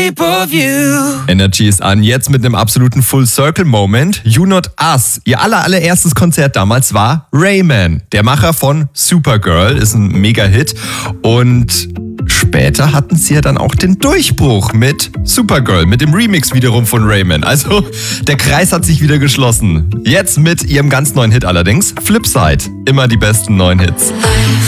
shape of you. Energy ist an, jetzt mit einem absoluten Full-Circle-Moment. You Not Us. Ihr allererstes Konzert damals war Rayman, der Macher von Supergirl, ist ein Mega-Hit. Und später hatten sie ja dann auch den Durchbruch mit Supergirl, mit dem Remix wiederum von Rayman. Also der Kreis hat sich wieder geschlossen. Jetzt mit ihrem ganz neuen Hit allerdings, Flipside. Immer die besten neuen Hits.